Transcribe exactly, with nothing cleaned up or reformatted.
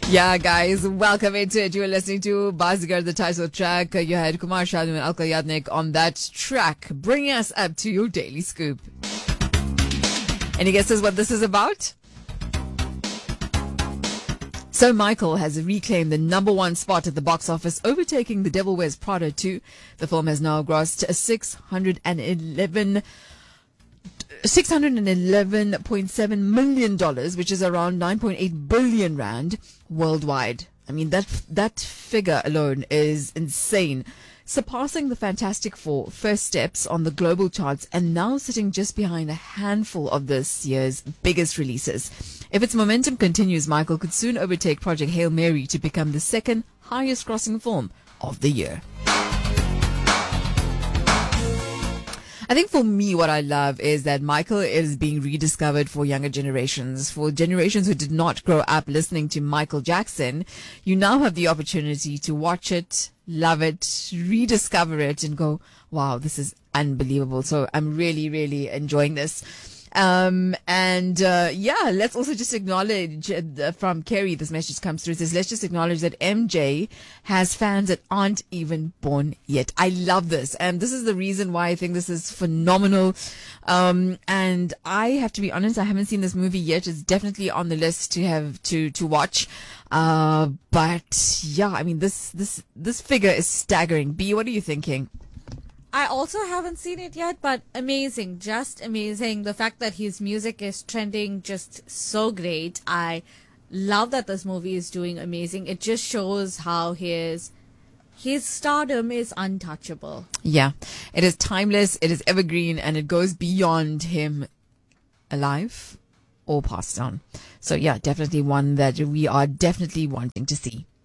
Yeah, guys, welcome into it. You are listening to Bazigar, the title track. You had Kumar Shalom and Alka Yadnik on that track, bringing us up to your daily scoop. Any guesses what this is about? So Michael has reclaimed the number one spot at the box office, overtaking The Devil Wears Prada two. The film has now grossed six hundred eleven six hundred eleven point seven million dollars, which is around nine point eight billion rand worldwide. I mean, that that figure alone is insane, surpassing the Fantastic Four first steps on the global charts and now sitting just behind a handful of this year's biggest releases. If its momentum continues, Michael could soon overtake Project Hail Mary to become the second highest grossing film of the year. I think for me, what I love is that Michael is being rediscovered for younger generations. For generations who did not grow up listening to Michael Jackson, you now have the opportunity to watch it, love it, rediscover it, and go, wow, this is unbelievable. So I'm really, really enjoying this. Um, and, uh, yeah, let's also just acknowledge uh, from Kerry, this message comes through. It says, let's just acknowledge that M J has fans that aren't even born yet. I love this. And this is the reason why I think this is phenomenal. Um, and I have to be honest, I haven't seen this movie yet. It's definitely on the list to have to, to watch. Uh, but yeah, I mean, this, this, this figure is staggering. B, what are you thinking? I also haven't seen it yet, but amazing, just amazing. The fact that his music is trending just so great. I love that this movie is doing amazing. It just shows how his his stardom is untouchable. Yeah, it is timeless, it is evergreen, and it goes beyond him alive or passed on. So yeah, definitely one that we are definitely wanting to see.